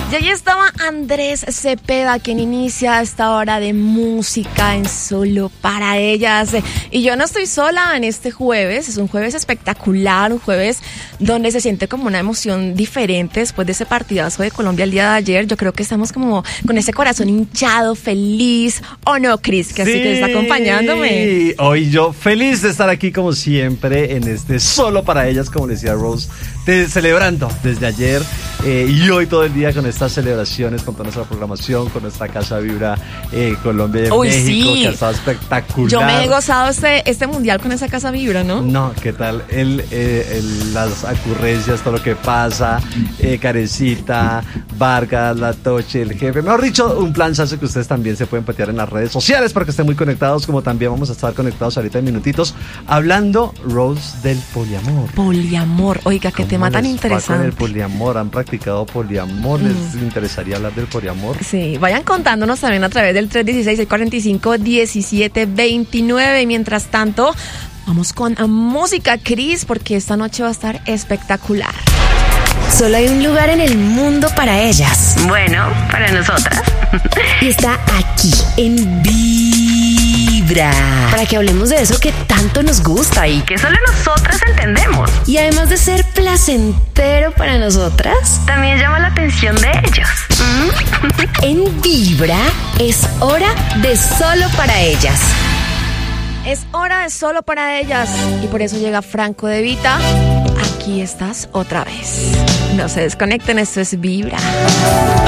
Y ahí estaba Andrés Cepeda, quien inicia esta hora de música en Solo para Ellas. Y yo no estoy sola en este jueves, es un jueves espectacular, un jueves donde se siente como una emoción diferente después de ese partidazo de Colombia el día de ayer. Yo creo que estamos como con ese corazón hinchado, feliz, ¿o no, Cris? Que así que está acompañándome. Hoy yo feliz de estar aquí como siempre en este Solo para Ellas, como decía Rose, celebrando desde ayer y hoy todo el día con estas celebraciones, con toda nuestra programación, con nuestra Casa Vibra Colombia y México, sí, que ha estado espectacular. Yo me he gozado este mundial con esa Casa Vibra, ¿no? No, ¿qué tal? Las ocurrencias, todo lo que pasa, Carecita, Vargas, La Toche, el jefe, mejor dicho, un planazo que ustedes también se pueden patear en las redes sociales para que estén muy conectados, como también vamos a estar conectados ahorita en minutitos, hablando, Rose, del poliamor. Poliamor, oiga, qué tema tan interesante. Con el poliamor, ¿han practicado poliamor? ¿Les interesaría hablar del poliamor? Sí, vayan contándonos también a través del 316-645-1729. Y mientras tanto, vamos con música, Cris, porque esta noche va a estar espectacular. Solo hay un lugar en el mundo para ellas. Bueno, para nosotras. Y está aquí, en Vibra. Para que hablemos de eso que tanto nos gusta y Que solo nosotras entendemos. Y además de ser placentero para nosotras, También llama la atención de ellos. en Vibra es hora de Solo para Ellas. Es hora de Solo para Ellas. Y por eso llega Franco De Vita. Aquí estás otra vez. No se desconecten, esto es Vibra.